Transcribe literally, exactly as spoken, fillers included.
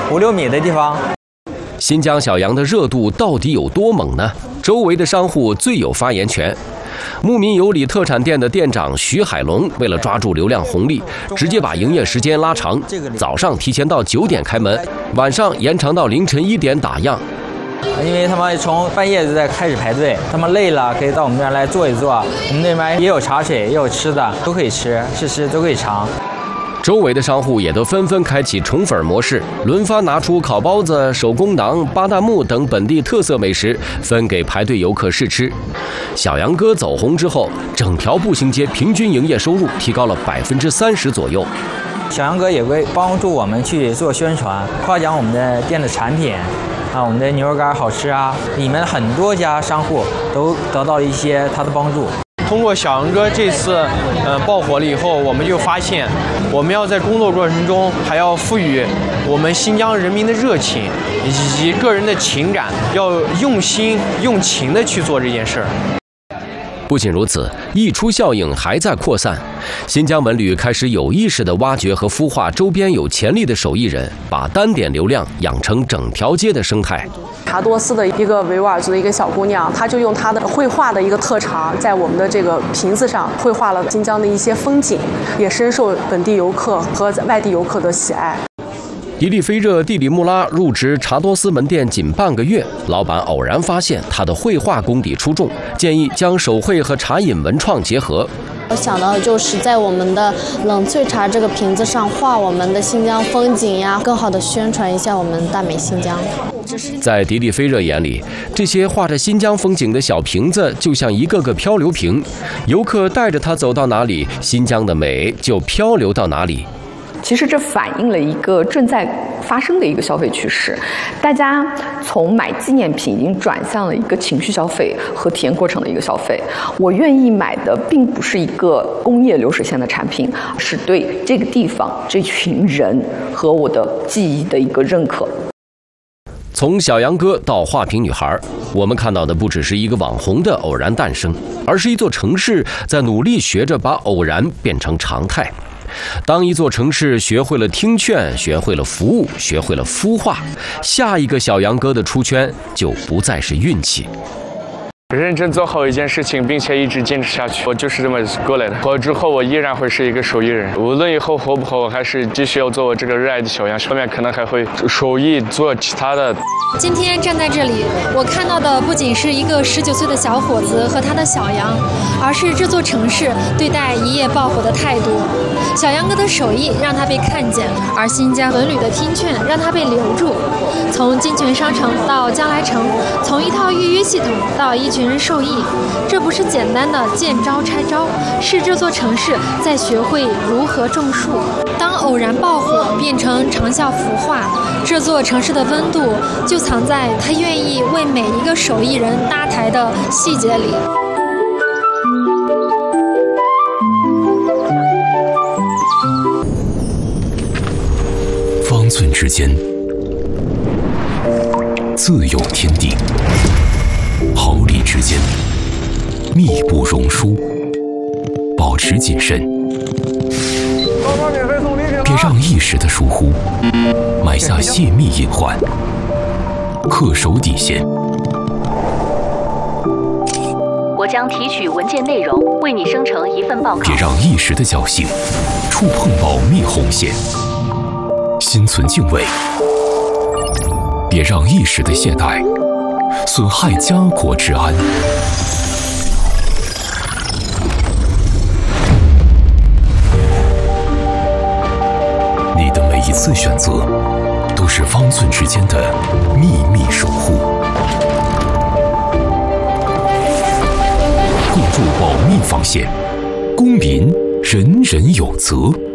五六米的地方。 新疆小羊的热度到底有多猛呢？周围的商户最有发言权。牧民有礼特产店的店长徐海龙为了抓住流量红利，直接把营业时间拉长，早上提前到九点开门，晚上延长到凌晨一点打烊。 因为他们从半夜就在开始排队，他们累了可以到我们这儿来坐一坐。我们那边也有茶水，也有吃的，都可以吃，试吃都可以尝。 周围的商户也都纷纷开启宠粉模式，轮发拿出烤包子、手工馕、巴旦木等本地特色美食，分给排队游客试吃。小杨哥走红之后，整条步行街平均营业收入提高了百分之三十左右。 小杨哥也会帮助我们去做宣传，夸奖我们的店的产品。啊，我们的牛肉干好吃啊！里面很多家商户都得到了一些他的帮助。 通过小杨哥这次呃爆火了以后，我们就发现，我们要在工作过程中还要赋予我们新疆人民的热情以及个人的情感，要用心用情的去做这件事儿。 不仅如此，溢出效应还在扩散。新疆文旅开始有意识地挖掘和孵化周边有潜力的手艺人，把单点流量养成整条街的生态。 查多斯的一个维吾尔族的一个小姑娘，她就用她的绘画的一个特长，在我们的这个瓶子上绘画了新疆的一些风景，也深受本地游客和外地游客的喜爱。 迪丽菲热蒂里木拉入职查多斯门店仅半个月，老板偶然发现他的绘画功底出众，建议将手绘和茶饮文创结合。 我想到的就是在我们的冷萃茶这个瓶子上画我们的新疆风景呀，更好的宣传一下我们大美新疆。 在迪丽菲热眼里，这些画着新疆风景的小瓶子就像一个个漂流瓶，游客带着它走到哪里，新疆的美就漂流到哪里。 其实这反映了一个正在发生的一个消费趋势，大家从买纪念品已经转向了一个情绪消费和体验过程的一个消费。我愿意买的并不是一个工业流水线的产品，是对这个地方、这群人和我的记忆的一个认可。 从小杨哥到画屏女孩，我们看到的不只是一个网红的偶然诞生，而是一座城市在努力学着把偶然变成常态。当一座城市学会了听劝，学会了服务，学会了孵化，下一个小杨哥的出圈就不再是运气。 认真做好一件事情，并且一直坚持下去，我就是这么过来的。火之后，我依然会是一个手艺人。无论以后火不火，我还是继续要做我这个热爱的小羊。后面可能还会手艺做其他的。 今天站在这里，我看到的不仅是一个十九岁的小伙子和他的小羊，而是这座城市对待一夜爆火的态度。小杨哥的手艺让他被看见，而新疆文旅的听劝让他被留住。从金泉商城到将来城，从一套预约系统到一群人受益，这不是简单的见招拆招，是这座城市在学会如何种树。当偶然爆火变成长效孵化，这座城市的温度就藏在他愿意为每一个手艺人搭台的细节里。 方寸之间自有天地，毫厘之间密不容疏，保持谨慎，别让一时的疏忽埋下泄密隐患，恪守底线。 我将提取文件内容，为你生成一份报告。 别让一时的侥幸触碰保密红线，心存敬畏。别让一时的懈怠损害家国治安。你的每一次选择，都是方寸之间的秘密守护。步入保密防线，公民人人有责。